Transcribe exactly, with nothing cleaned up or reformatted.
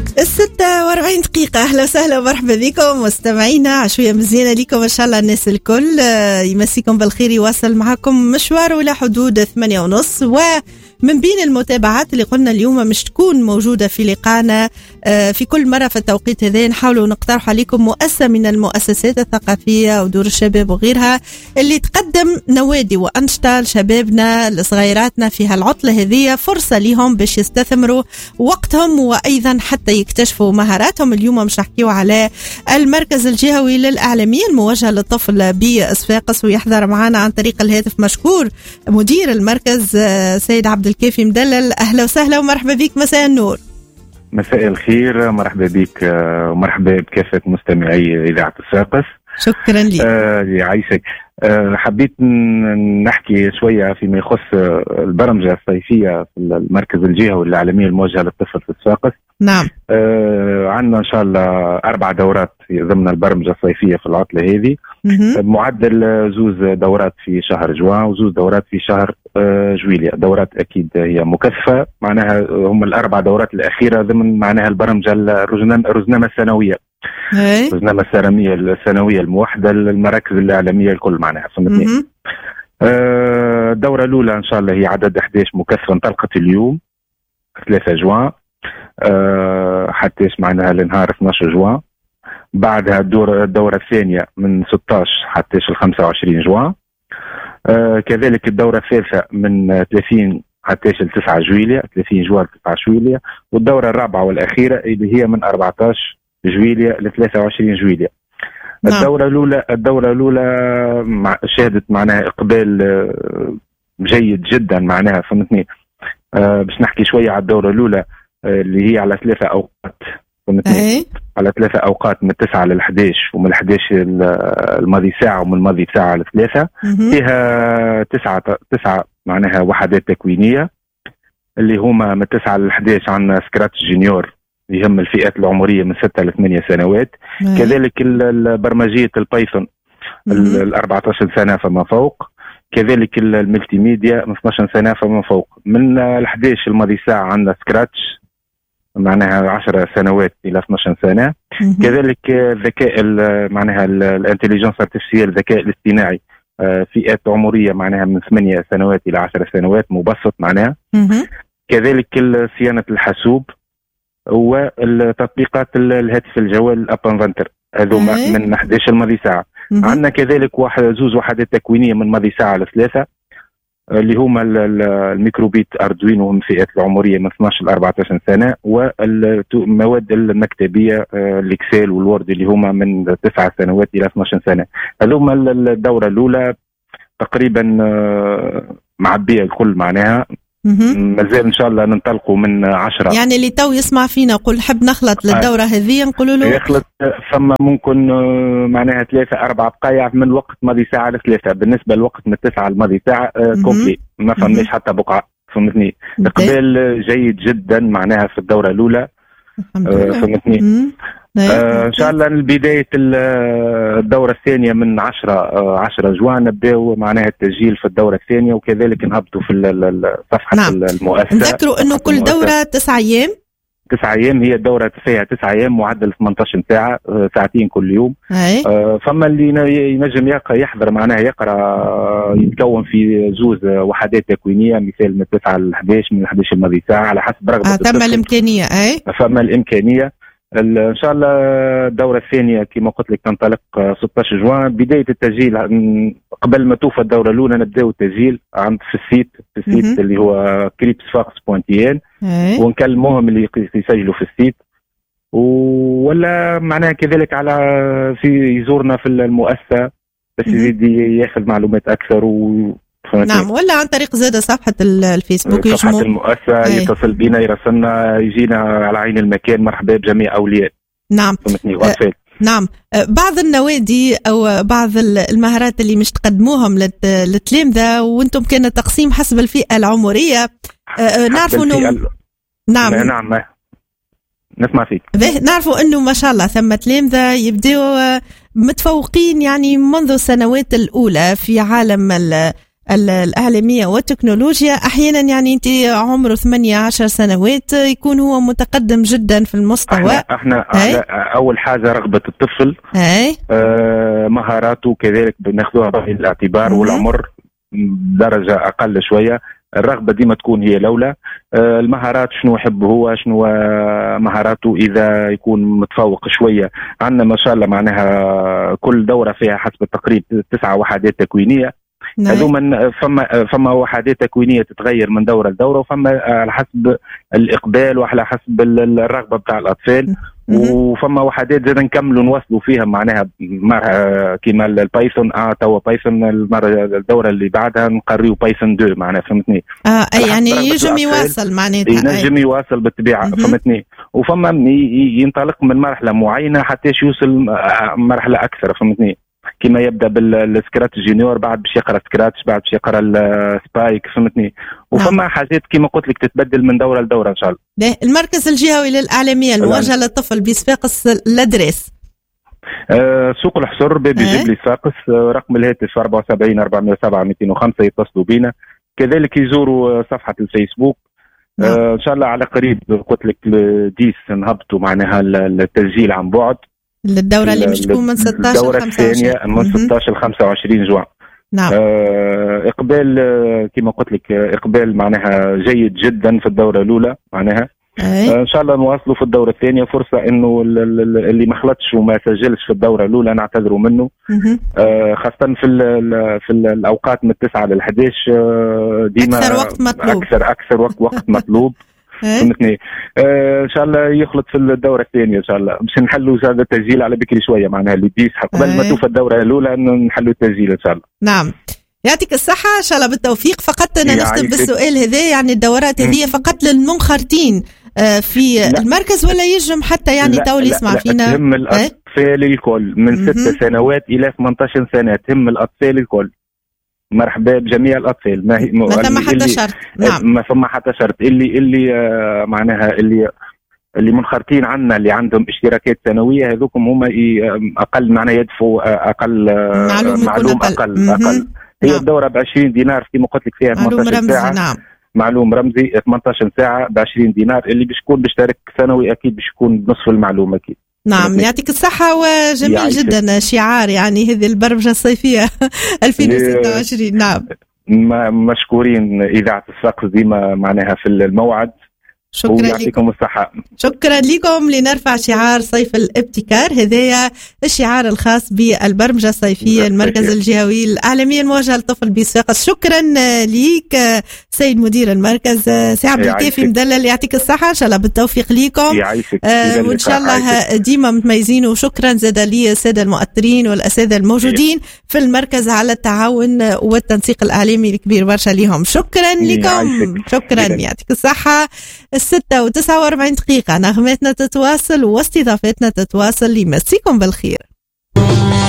الستة واربعين دقيقة. أهلا وسهلا ومرحبا بكم مستمعينا، عشوية مزيانة لكم إن شاء الله الناس الكل. يمسيكم بالخير، يواصل معكم مشوار ولا حدود ثمانية ونص. ومن بين المتابعات اللي قلنا اليوم مش تكون موجودة في لقانا في كل مرة في التوقيت هذا، نحاولوا نقترح عليكم مؤسسة من المؤسسات الثقافية ودور الشباب وغيرها اللي تقدم نوادي وأنشطة لشبابنا لصغيراتنا في هالعطلة هذه، فرصة لهم باش يستثمروا وقتهم وأيضا حتى يكتشفوا مهاراتهم. اليوم مش نحكيو على المركز الجهوي للإعلامية الموجه للطفل بصفاقس، ويحضر معنا عن طريق الهاتف مشكور مدير المركز سيد عبد الكافي مدلل. أهلا وسهلا ومرحبا بك، مساء النور. مساء الخير، مرحبا بك ومرحبا بكافة مستمعي إذاعة صفاقس. شكرا لك. آه يعيشك. آه حبيت نحكي شوية فيما يخص البرمجة الصيفية في المركز الجهوي للإعلامية الموجهة للطفل في صفاقس. نعم. آه عندنا إن شاء الله أربع دورات ضمن البرمجة الصيفية في العطلة هذه، معدل زوز دورات في شهر جوان وزوز دورات في شهر آه جويلية. دورات أكيد هي مكثفة، معناها هم الأربع دورات الأخيرة ضمن معناها البرمجة الرزنامة السنوية، الرزنامة السنوية السنوية الموحدة للمراكز الإعلامية الكل معناها فهمتني. آه الدورة الأولى إن شاء الله هي عدد أحد عشر مكثفة، انطلقت اليوم ثلاثة جوان أه حتى معناها لنهار اثني عشر جوان. بعدها الدورة, الدورة الثانية من ستة عشر حتى ل خمسة وعشرين جوان. أه كذلك الدورة الثالثة من ثلاثين حتى ل تسعة جويلية، ثلاثين جوان تسعة جويلية. والدورة الرابعة والأخيرة اللي هي من أربعة عشر جويلية ل ثلاثة وعشرين جويلية. نعم. الدورة الأولى الدورة الأولى مع شهدت معناها إقبال جيد جدا معناها فهمتني. أه باش نحكي شوية على الدورة الأولى اللي هي على ثلاثة أوقات أيه؟ على ثلاثة أوقات من تسعة للحد عشر، ومن الحد عشر الماضي ساعة ومن الماضي ساعة لثلاثة. فيها تسعة تسعة معناها وحدات تكوينية اللي هما من تسعة للحد عشر. عندنا سكراتش جونيور يهم الفئات العمرية من ستة لثمانية سنوات. أيه؟ كذلك برمجية البايثون الأربعة عشر سنة فما فوق. كذلك الملتي ميديا من اثني عشر سنة فما فوق. من الحد عشر الماضي ساعة عندنا سكراتش معناها عشر سنوات إلى اثني عشر سنة. كذلك الذكاء معناها الانتليجنس ارتفيسيال الذكاء الاصطناعي فئات عمرية معناها من ثمانية سنوات إلى عشر سنوات مبسط معناها. كذلك صيانة الحاسوب والتطبيقات الهاتف الجوال الابانفنتر هذو من أحد عشر الماضي ساعة. عندنا كذلك واحد زوز وحدات تكوينية من ماضي ساعة لثلاثة اللي هما الميكروبيت أردوينو من فئات العمرية من اثني عشر ل أربعة عشر سنة، والمواد المكتبية الإكسل والوورد اللي هما من تسعة سنوات إلى اثني عشر سنة. هذوما الدورة الأولى تقريبا معبية الكل معناها. مازال ان شاء الله ننطلقوا من عشرة. يعني اللي تو يسمع فينا قل حب نخلط للدوره هذه نقولوا له يخلط ثم ممكن معناها ثلاثة أربع بقايع من وقت ماضي ساعة لثلاثة. بالنسبة للوقت من تسعة الماضي ساعة كومبلي ما فهمناش حتى بقعة فهمتني. إقبال جيد جدا معناها في الدورة الأولى فهمتني. آه ان شاء الله بداية الدورة الثانية من عشرة آه عشرة جوان نبداو معناها التسجيل في الدورة الثانية، وكذلك نهبطوا في صفحة نعم. المؤسسة. نذكروا انه كل دورة تسعة ايام تسعة ايام هي الدورة فيها تسعة ايام معدل ثمانية عشر ساعة ساعتين كل يوم. آه فما اللي ينجم يقرأ يحضر معناها يقرأ يتكون في زوز وحدات تكوينية مثال من تسعة ل أحد عشر من أحد عشر الماضي ساعة على حسب رغبة. آه ثم الامكانية اي فما الامكانية. ان شاء الله الدوره الثانيه كما قلت لك تنطلق ستة عشر جوان. بدايه التسجيل قبل ما توفى الدوره الاولى نبداو التسجيل عند في السيت في السيت اللي هو كريبس فاكس بوينتين، ونكلموهم اللي يسجلوا في السيت ولا معناها كذلك على في يزورنا في المؤسسه بس يزيد ياخذ معلومات اكثر و نعم. ولا عن طريق زادة صفحة الفيسبوك صفحة المؤسسة أي. يتصل بنا يرسلنا يجينا على عين المكان. مرحبا بجميع أولياء. نعم أه نعم. بعض النوادي أو بعض المهارات اللي مش تقدموهم للتلامذة وانتم كان تقسيم حسب الفئة العمرية. أه نعرفوا انه ال... نعم نعم نسمع فيك. نعرفوا انه ما شاء الله ثم تلامذة يبدأوا متفوقين يعني منذ السنوات الأولى في عالم الإعلامية والتكنولوجيا. أحيانا يعني أنت عمره ثمانية عشر سنوات يكون هو متقدم جدا في المستوى. احنا, احنا أول حاجة رغبة الطفل، آه مهاراته كذلك بناخذوها بعين الاعتبار، والعمر درجة أقل شوية. الرغبة دي ما تكون هي الأولى. آه المهارات شنو يحب هو، شنو مهاراته، إذا يكون متفوق شوية. عندنا ما شاء الله معناها كل دورة فيها حسب التقريب تسعة وحدات تكوينية. هذوما فما فما وحدات تكوينية تتغير من دورة لدورة، وفما على حسب الإقبال وعلى حسب الرغبة بتاع الأطفال. وفما وحدات زاد نكملوا نوصلوا فيها معناها كيما البايثون. اه توا بايثون المره الدوره اللي بعدها نقريو بايثون اثنين معناها، فهمتني؟ اه يعني ينجم يواصل معناتها، ينجم يواصل بالطبيعه، فهمتني؟ وفما ينطلق من مرحله معينه حتى يوصل مرحله اكثر، فهمتني؟ كما يبدا بالسكراتش جونيور، بعد باش يقرا سكراتش، بعد باش يقرا السبايك، فهمتني؟ وفما نعم. حاجات كما قلت لك تتبدل من دوره لدوره ان شاء الله. المركز الجهوي للاعلاميه الموجه للطفل بصفاقس الادريس. آه سوق الحصر بابي أه؟ جبلي صفاقس. آه رقم الهاتف أربعة وسبعين أربعمائة وسبعة مئتين وخمسة، يتصلوا بنا. كذلك يزوروا صفحه الفيسبوك. نعم. آه ان شاء الله على قريب قلت لك ديس نهبطوا معناها التسجيل عن بعد للدورة اللي باش تكون من ستة عشر الدورة الثانية من ستة عشر خمسة وعشرين جوان. نعم. آه إقبال آه كما قلت لك إقبال معناها جيد جدا في الدورة الأولى معناها. آه إن شاء الله نواصلوا في الدورة الثانية. فرصة إنه اللي ما خلطش وما سجلش في الدورة الأولى نعتذروا منه. آه خاصة في ال في ال الأوقات من التسعة للحداش آه ديما أكثر وقت مطلوب. أكثر أكثر وقت وقت مطلوب. فهمتني؟ آه ان شاء الله يخلط في الدوره الثانيه ان شاء الله، باش نحلوا هذا التسجيل على بكري شويه معناها اللي بيس قبل ما توفى الدوره الاولى انه نحلوا التسجيل ان شاء الله. نعم يعطيك الصحه ان شاء الله بالتوفيق. فقط انا نختم بالسؤال هذا، يعني الدورات هذه فقط للمنخرطين آه في لا. المركز ولا يجم حتى يعني تو يسمع فينا؟ تهم الاطفال الكل من ست سنوات الى ثمانية عشر سنه، تهم الاطفال الكل. مرحبا بجميع الاطفال. ما, ما ثم حتى شرط. نعم. ما ثم حتى شرط. اللي اللي آه معناها اللي اللي منخرطين عنا اللي عندهم اشتراكات سنويه هذوكم هما اقل معناها يدفعوا اقل آه معلوم, معلوم اقل اقل, أقل. هي نعم. الدوره ب عشرين دينار كما قلت لك فيها ثمانية عشر ساعه. نعم. معلوم رمزي ثمانية عشر ساعه ب عشرين دينار. اللي باش يكون بيشترك سنوي اكيد باش يكون بنصف المعلومه اكيد. نعم يعطيك الصحة. وجميل جدا شعار يعني هذه البرمجة الصيفية ألفين وستة وعشرين. نعم مشكورين إذاعة الصفاقس ديما معناها في الموعد. شكرا لكم الصحة. شكرا لكم. لنرفع شعار صيف الابتكار، هذايا الشعار الخاص بالبرمجة الصيفية المركز الجهوي الإعلامية الموجه للطفل بصفاقس. شكرا ليك سيد مدير المركز سي عبد الكافي مدلل، يعطيك الصحة ان شاء الله بالتوفيق ليكم. آه وان شاء الله ديما متميزين. وشكرا زاد لي السادة المؤثرين والاساتذة الموجودين في المركز على التعاون والتنسيق الإعلامي الكبير برشا ليهم. شكرا لكم. شكرا يعطيك الصحة. الستة وتسعة وأربعين دقيقة نغماتنا تتواصل واستضافتنا تتواصل. يمسيكم بالخير.